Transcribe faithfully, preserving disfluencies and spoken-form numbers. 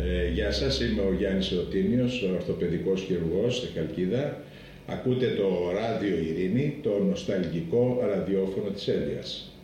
Ε, γεια σας, είμαι ο Γιάννης Εωτήμιος, ορθοπαιδικός χειρουργός στη Χαλκίδα. Ακούτε το Ράδιο Ειρήνη, το νοσταλγικό ραδιόφωνο της Έλειας.